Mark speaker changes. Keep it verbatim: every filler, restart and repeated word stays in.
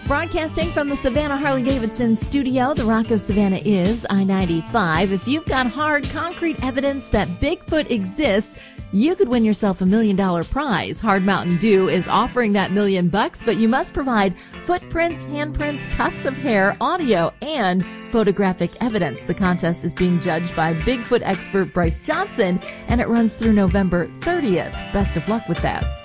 Speaker 1: Broadcasting from the Savannah Harley-Davidson studio, the Rock of Savannah is I ninety-five. If you've got hard, concrete evidence that Bigfoot exists, you could win yourself a million dollar prize. Hard Mountain Dew is offering that million bucks, but you must provide footprints, handprints, tufts of hair, audio, and photographic evidence. The contest is being judged by Bigfoot expert Bryce Johnson, and it runs through November thirtieth. Best of luck with that.